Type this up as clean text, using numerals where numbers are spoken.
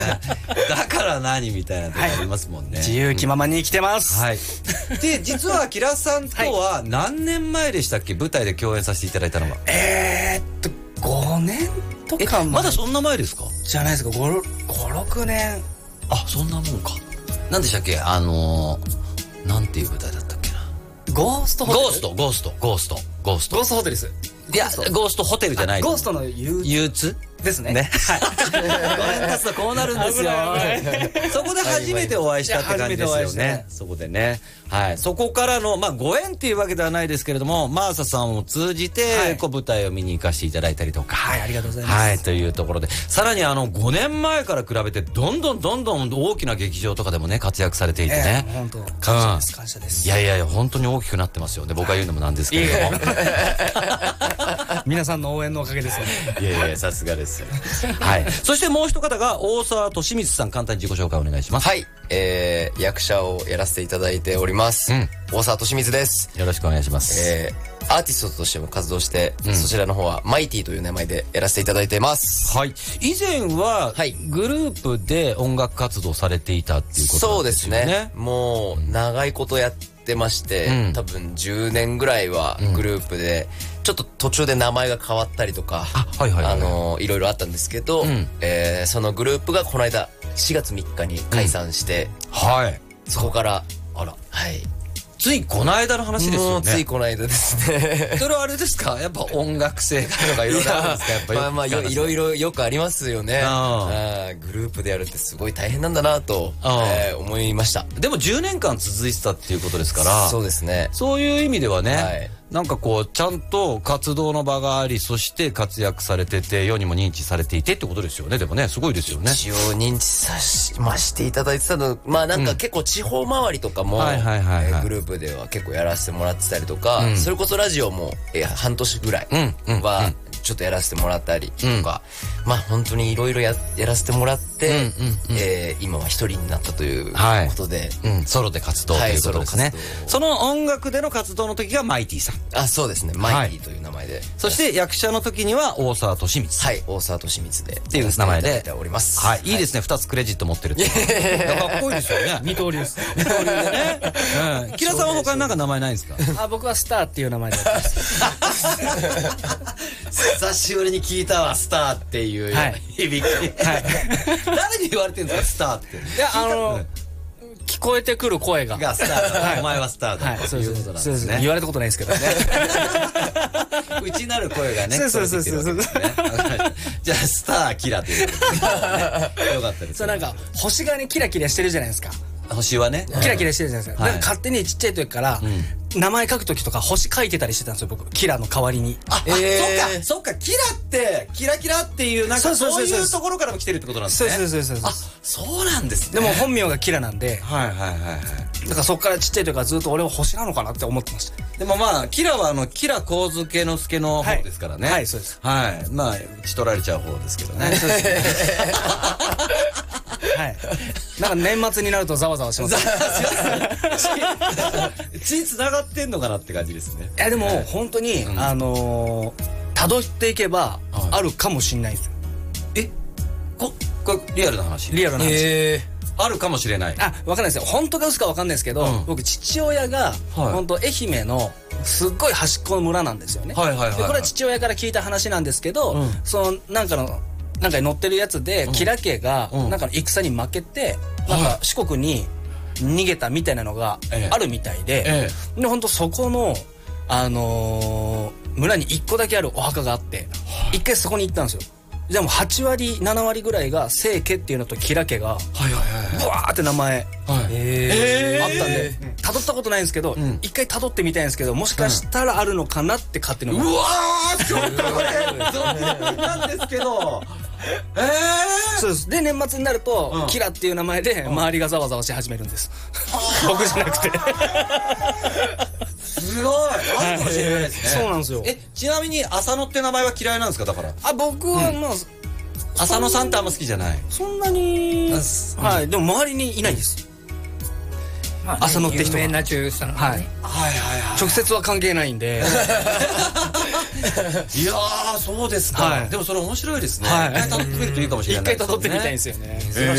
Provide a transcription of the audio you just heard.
だから何みたいなとこありますもんね。 自由気ままに生きてます。 はい。で、実はキラさんとは何年前でしたっけ、舞台で共演させていただいたのは。 5年とか前。 まだそんな前ですか？ じゃないですか、5、6年。 あ、そんなもんか。何でしたっけ、なんていう舞台だったっけな。 ゴーストホテル。 ゴーストホテルです。 いや、ゴーストホテルじゃない。 ゴーストの憂鬱ですね。 ね。はい。5年経つとこうなるんですよ。そこで初めてお会いしたって感じですよね。そこでね。はい。そこからの、まあ、ご縁っていうわけではないですけれども、マーサさんを通じて、こう、舞台を見に行かせていただいたりとか。 はい、ありがとうございます。 はい、というところで。さらに5年前から比べて、どんどん大きな劇場とかでもね、活躍されていてね。 本当、感謝です。 いや、本当に大きくなってますよね。僕が言うのもなんですけれども。 皆さんの応援のおかげですよね。 いや、さすがです。はい。そしてもう一方が大沢利光さん、簡単に自己紹介お願いします。 はい、役者をやらせていただいております。大沢利光です。 よろしくお願いします。 アーティストとしても活動して、そちらの方はマイティという名前でやらせていただいています。 はい。以前はグループで音楽活動されていたっていうことなんですよね。 そうですね。もう長いことやってまして、多分10年ぐらいはグループで、ちょっと途中で名前が変わったりとか、いろいろあったんですけど、そのグループがこの間4月3日に解散して、 はい。 そこから、 はい。 ついこの間の話ですよね。もうついこの間ですね。 それはあれですか、やっぱ音楽性とかいろいろあるんですか、やっぱまあいろいろよくありますよね。グループでやるってすごい大変なんだなと思いました。 でも10年間続いてたっていうことですから、 そうですね。 そういう意味ではね、なんかこうちゃんと活動の場があり、そして活躍されてて、世にも認知されていてってことですよね。でもね、すごいですよね。 一応認知さしましていただいてたの、まあなんか結構地方回りとかもグループでは結構やらせてもらってたりとか、それこそラジオも半年ぐらいはちょっとやらせてもらったりとか、まあ本当にいろいろやらせてもらって、今は一人になったということで、 ソロで活動ということですね。その音楽での活動の時がマイティさん。 あ、そうですね。マイティという名前で。 そして役者の時には大沢利光。 はい、大沢利光で。 っていう名前で。 おります。 はい、いいですね。2つクレジット持ってるって。かっこいいですよね。 二刀流です。 二刀流でね。キラさんは他になんか名前ないんですか？ あ、僕はスターっていう名前でやってます。 久しぶりに聞いたわ、スターっていう響き。誰に言われてるんですか、スターって。 いや、聞こえてくる声が。 スターだ。お前はスターだ。そういうことなんですね。 言われたことないですけどね。 内なる声がね。 そう。 じゃあ、スター、キラということで。よかったです。 そう、なんか、星がね、キラキラしてるじゃないですか。 星はね。 キラキラしてるじゃないですか。勝手にちっちゃい時から、名前書く時とか星書いてたりしてたんですよ、僕。キラの代わりに。 そっか、キラって、キラキラっていう、なんかそういうところからも来てるってことなんですね。 そう。 あ、そうなんですね。 でも本名がキラなんで。だからそっからちっちゃい時からずっと俺は星なのかなって思ってました。 でもまあ、キラはキラ神助之助の方ですからね。 はい、そうです。 はい。まあ、打ち取られちゃう方ですけどね。 はい。なんか年末になるとざわざわします。 血繋がってんのかなって感じですね。 いやでも本当に辿っていけばあるかもしれないですよ。 これリアルな話？ リアルな話。 あるかもしれない。 あ、わかんないですよ。本当か嘘かわかんないですけど、僕父親が本当愛媛のすっごい端っこの村なんですよね。これは父親から聞いた話なんですけど、そのなんかに載ってるやつで、キラ家がなんかの戦に負けて、なんか四国に逃げたみたいなのがあるみたいで、で本当そこの村に1個だけあるお墓があって、一回そこに行ったんですよ。じゃあもう8割7割ぐらいが清家っていうのとキラ家がブワーって名前あったんで、辿ったことないんですけど、一回辿ってみたいんですけど、もしかしたらあるのかなって勝手に思って。 うわー、ちょっとこれ存じなんですけど。 そうです。で年末になるとキラっていう名前で周りがざわざわし始めるんです。僕じゃなくて。 すごい。あるかもしれないですね。 そうなんですよ。 ちなみに浅野って名前は嫌いなんですか？だから。 あ、僕はまあ浅野さんってあんま好きじゃない。 そんなに。はい。でも周りにいないです。浅野って人が。 有名な女優さん。 はい。直接は関係ないんで。 いやー、そうですか。でもそれ面白いですね。一回辿ってみるといいかもしれない。 一回辿ってみたいんですよね。